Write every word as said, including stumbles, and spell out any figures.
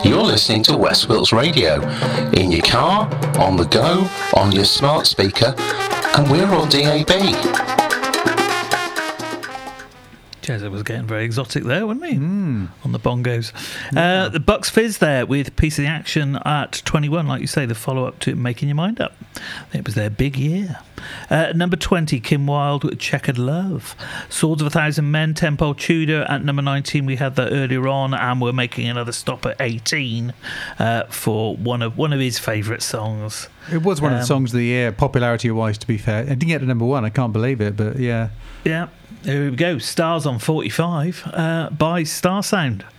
You're listening to West Wilts Radio, in your car, on the go, on your smart speaker, and we're on D A B. Jezza was getting very exotic there, wasn't he? Mm. On the bongos. Yeah. Uh, the Bucks Fizz there with Piece of the Action at twenty-one, like you say, the follow-up to Making Your Mind Up. It was their big year. Uh, number twenty, Kim Wilde with Checkered Love. Swords of a Thousand Men, Temple Tudor. At number nineteen, we had that earlier on, and we're making another stop at eighteen uh, for one of one of his favourite songs. It was one um, of the songs of the year, popularity-wise, to be fair. It didn't get to number one, I can't believe it, but yeah. Yeah. Here we go. Stars on forty-five uh, by Star Sound.